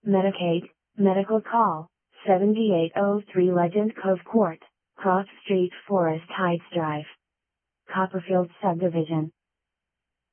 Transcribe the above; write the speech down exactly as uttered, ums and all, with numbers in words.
Medicaid, Medical Call, seventy-eight oh three Legend Cove Court, Cross Street, Forest Heights Drive, Copperfield Subdivision.